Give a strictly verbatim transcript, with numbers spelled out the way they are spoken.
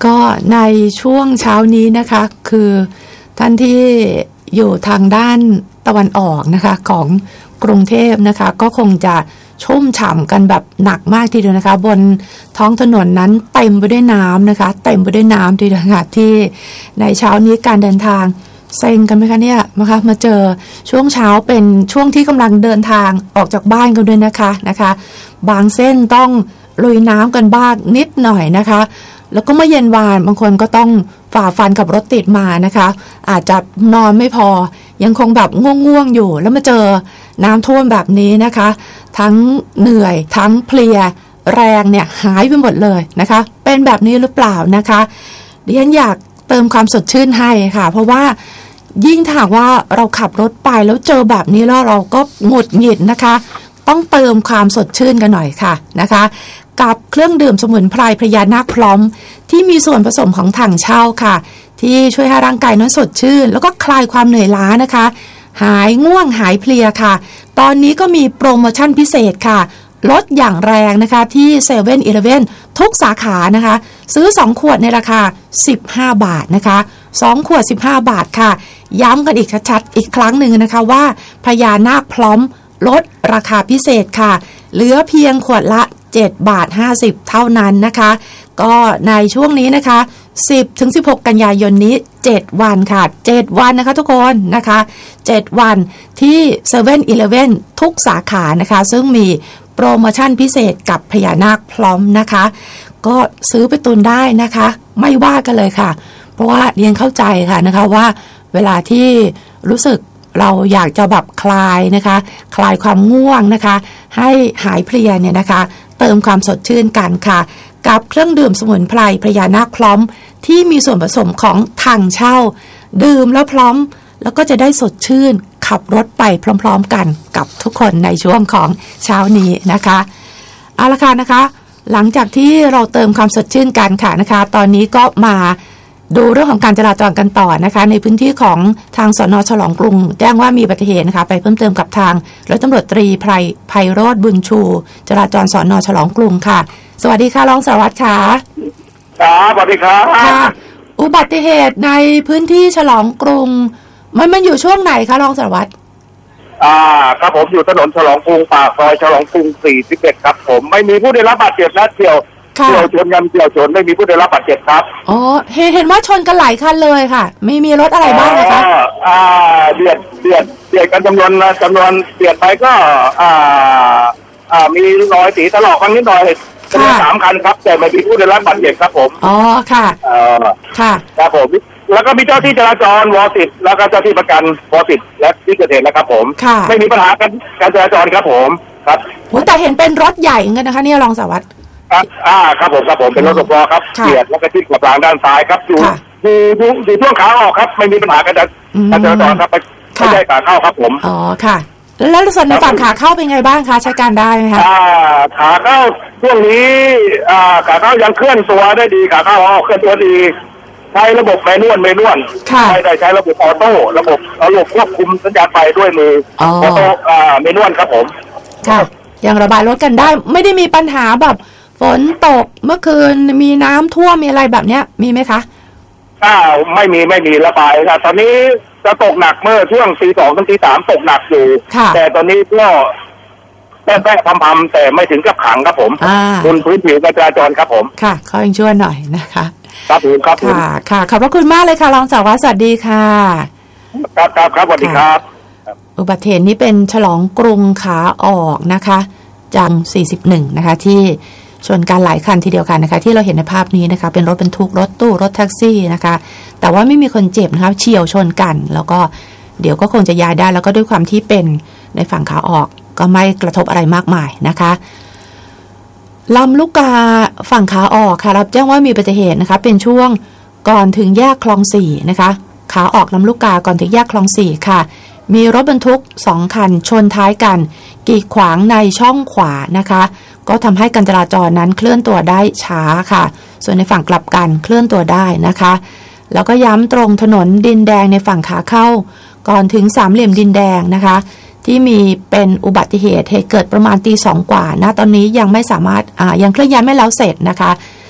ก็ในช่วงเช้านี้นะคะคือท่านที่อยู่ทางด้านตะวันออกนะคะของกรุงเทพนะคะก็คงจะชุ่มฉ่ำกันแบบหนักมากทีเดียวนะคะบนท้องถนนนั้นเต็มไปด้วยน้ำนะคะเต็มไปด้วยน้ำทีเดียวค่ะที่ในเช้านี้การเดินทางเซ็งกันไหมคะเนี่ยนะคะมาเจอช่วงเช้าเป็นช่วงที่กำลังเดินทางออกจากบ้านกันด้วยนะคะนะคะบางเส้นต้องลุยน้ำกันบ้างนิดหน่อยนะคะแล้วก็เมื่อเย็นวานบางคนก็ต้องฝ่าฟันกับรถติดมานะคะอาจจะนอนไม่พอยังคงแบบง่วงๆอยู่แล้วมาเจอน้ำท่วมแบบนี้นะคะทั้งเหนื่อยทั้งเพลียแรงเนี่ยหายไปหมดเลยนะคะเป็นแบบนี้หรือเปล่านะคะดิฉันอยากเติมความสดชื่นให้ค่ะเพราะว่ายิ่งถ้าว่าเราขับรถไปแล้วเจอแบบนี้แล้วเราก็หงุดหงิดนะคะต้องเติมความสดชื่นกันหน่อยค่ะนะคะกับเครื่องดื่มสมุนไพรพญานาคพร้อมที่มีส่วนผสมของถังเช่าค่ะที่ช่วยให้ร่างกายนั้นสดชื่นแล้วก็คลายความเหนื่อยล้านะคะหายง่วงหายเพลียค่ะตอนนี้ก็มีโปรโมชั่นพิเศษค่ะลดอย่างแรงนะคะที่ เซเว่น อีเลฟเว่น ทุกสาขานะคะซื้อสองขวดในราคาสิบห้าบาทนะคะสองขวดสิบห้าบาทค่ะย้ำกันอีกชัดๆอีกครั้งหนึ่งนะคะว่าพญานาคพร้อมลดราคาพิเศษค่ะเหลือเพียงขวดละเจ็ดบาทห้าสิบเท่านั้นนะคะก็ในช่วงนี้นะคะสิบถึงสิบหกกันยายนนี้เจ็ดวันค่ะเจ็ดวันนะคะทุกคนนะคะเจ็ดวันที่ เซเว่น อีเลฟเว่น ทุกสาขานะคะซึ่งมีโปรโมชั่นพิเศษกับพญานาคพร้อมนะคะก็ซื้อไปตุนได้นะคะไม่ว่ากันเลยค่ะเพราะว่าเรียนเข้าใจค่ะนะคะว่าเวลาที่รู้สึกเราอยากจะแบบคลายนะคะคลายความง่วงนะคะให้หายเพลียเนี่ยนะคะเติมความสดชื่นกันค่ะกับเครื่องดื่มสมุนไพรพญานาคพร้อมที่มีส่วนผสมของถังเช่าดื่มแล้วพร้อมแล้วก็จะได้สดชื่นขับรถไปพร้อมๆกันกับทุกคนในช่วงของเช้านี้นะคะเอาละค่ะนะคะหลังจากที่เราเติมความสดชื่นกันค่ะนะคะตอนนี้ก็มาดูเรื่องของการจราจรกันต่อนะคะในพื้นที่ของทางสน.ฉลองกรุงแจ้งว่ามีอุบัติเหตุนะคะไปเพิ่มเติมกับทางร้อยตำรวจตรีไพรไพโรจน์บุญชูจราจรสน.ฉลองกรุงค่ะสวัสดีค่ะรองสารวัตรค่ะครับสวัสดีครับค่ะอุบัติเหตุในพื้นที่ฉลองกรุงมันมันอยู่ช่วงไหนคะรองสารวัตรอ่าครับผมอยู่ถนนฉลองกรุงปากซอยฉลองกรุงสี่สิบเอ็ดครับผมไม่มีผู้ได้รับบาดเจ็บนะเที่ยวเที่ยวชนกันเที่ยวชนไม่มีผู้ได้รับบาดเจ็บครับอ๋อเห็นเห็นว่าชนกันหลายคันเลยค่ะไม่มีรถอะไรบ้างนะคะอ่าเบียดเบียดเบียดกันจำนวนจำนวนเบียดไปก็อ่าอ่ามีรอยสีถลอกบ้างนิดหน่อยเป็นสามคันครับแต่ไม่มีผู้ได้รับบาดเจ็บครับผมอ๋อค่ะเอ่อค่ะครับผมแล้วก็มีเจ้าที่จราจรวสิบแล้วก็เจ้าที่ประกันวสิบและที่เกิดเหตุนะครับผมไม่มีปัญหาการการจราจรครับผมครับแต่เห็นเป็นรถใหญ่เงี้ยนะคะเนี่ยรองสารวัตรครับอ่าครับผมครับผมเป็นรถสปอร์ครับเบียดแล้วก็ที่ขวางด้านซ้ายครับอยู่อยู่อยู่ช่วงขาออกครับไม่มีปัญหาการการจราจรครับไม่ใช่ขาเข้าครับผมอ๋อค่ะแล้วส่วนในฝั่งขาเข้าเป็นไงบ้างคะใช้การได้ไหมคะอ่าขาเข้าช่วงนี้อ่าขาเข้ายังเคลื่อนตัวได้ดีขาเข้าออกเคลื่อนตัวดีใช้ระบบแมนนวลแมนนวลไม่ได้ใช้ระบบออโต้ระบบระบบควบคุมสัญญาณไฟด้วยมือออโต้อ่าแมนนวลครับผมค่ะยังระบายรถกันได้ไม่ได้มีปัญหาแบบฝนตกเมื่อคืนมีน้ำท่วมมีอะไรแบบเนี้ยมีไหมคะอ่าไม่มีไม่มีระบายครับตอนนี้จะตกหนักเมื่อช่วงตีสองถึงตีสามตกหนักอยู่แต่ตอนนี้ก็แป๊ะแป๊ะพำๆแต่ไม่ถึงกับขังครับผมบนพื้นผิวการจราจรครับผมค่ะขอยังช่วยหน่อยนะคะครับผมครับค่ะค่ะขอบพระคุณมากเลยค่ะรองสารวัตรสวัสดีค่ะครับครับครับสวัสดีครับอุบัติเหตุนี้เป็นฉลองกรุงขาออกนะคะจังสี่สิบเอ็ดนะคะที่ชนกันหลายคันทีเดียวกันนะคะที่เราเห็นในภาพนี้นะคะเป็นรถบรรทุกรถตู้รถแท็กซี่นะคะแต่ว่าไม่มีคนเจ็บนะคะเฉี่ยวชนกันแล้วก็เดี๋ยวก็คงจะย้ายได้แล้วก็ด้วยความที่เป็นในฝั่งขาออกก็ไม่กระทบอะไรมากมายนะคะลำลูกกาฝั่งขาออกค่ะรับแจ้งว่ามีอุบัติเหตุนะคะเป็นช่วงก่อนถึงแยกคลองสี่นะคะขาออกลำลูกกาก่อนถึงแยกคลองสี่ค่ะมีรถบรรทุกสองคันชนท้ายกันกีดขวางในช่องขวานะคะก็ทำให้การจราจรนั้นเคลื่อนตัวได้ช้าค่ะส่วนในฝั่งกลับกันเคลื่อนตัวได้นะคะแล้วก็ย้ำตรงถนนดินแดงในฝั่งขาเข้าก่อนถึงสามเหลี่ยมดินแดงนะคะที่มีเป็นอุบัติเหตุเหตุเกิดประมาณตีสองกว่านะตอนนี้ยังไม่สามารถอ่ายังเคลื่อนย้ายไม่แล้วเสร็จนะคะ